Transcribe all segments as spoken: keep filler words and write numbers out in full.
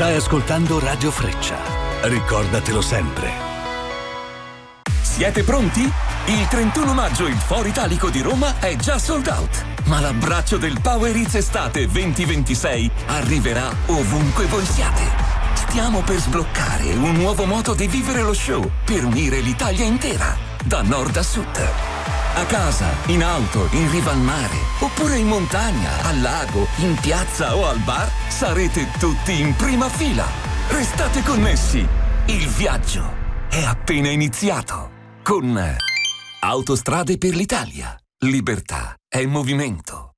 Stai ascoltando Radio Freccia. Ricordatelo sempre. Siete pronti? Il trentuno maggio il Foro Italico di Roma è già sold out. Ma l'abbraccio del Power Hits Estate venti ventisei arriverà ovunque voi siate. Stiamo per sbloccare un nuovo modo di vivere lo show per unire l'Italia intera, da nord a sud. A casa, in auto, in riva al mare, oppure in montagna, al lago, in piazza o al bar, sarete tutti in prima fila. Restate connessi. Il viaggio è appena iniziato. Con Autostrade per l'Italia. Libertà è movimento.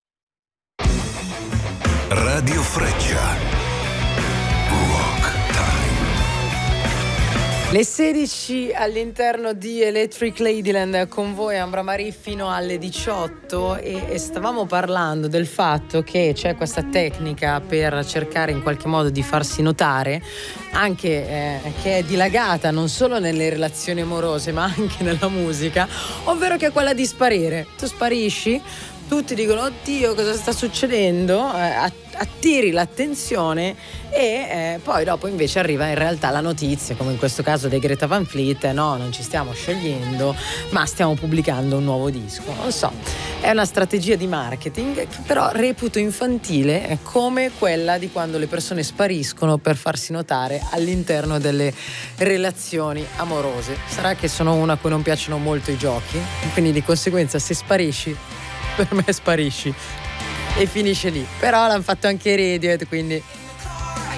Radio Freccia. Rock Time. Le sedici all'interno di Electric Ladyland con voi Ambra Marie fino alle diciotto e, e stavamo parlando del fatto che c'è questa tecnica per cercare in qualche modo di farsi notare, anche eh, che è dilagata non solo nelle relazioni amorose ma anche nella musica, ovvero che è quella di sparire. Tu sparisci, tutti dicono oddio cosa sta succedendo, eh, attiri l'attenzione e eh, poi dopo invece arriva in realtà la notizia, come in questo caso dei Greta Van Fleet, no, non ci stiamo sciogliendo ma stiamo pubblicando un nuovo disco. Non so, è una strategia di marketing che però reputo infantile, come quella di quando le persone spariscono per farsi notare all'interno delle relazioni amorose. Sarà che sono una a cui non piacciono molto i giochi, quindi di conseguenza se sparisci per me sparisci e finisce lì. Però l'hanno fatto anche i Radiohead, quindi